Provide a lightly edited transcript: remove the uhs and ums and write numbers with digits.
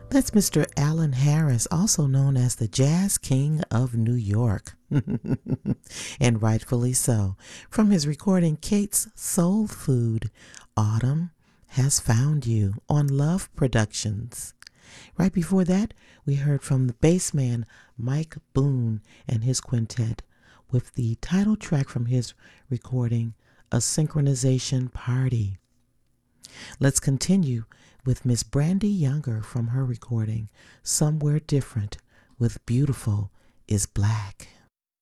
That's Mr. Alan Harris, also known as the Jazz King of New York. And rightfully so. From his recording Kate's Soul Food, Autumn Has Found You on Love Productions. Right before that, we heard from the bassman Mike Boone and his quintet with the title track from his recording, A Synchronization Party. Let's continue with Miss Brandy Younger from her recording, Somewhere Different, with Beautiful is Black.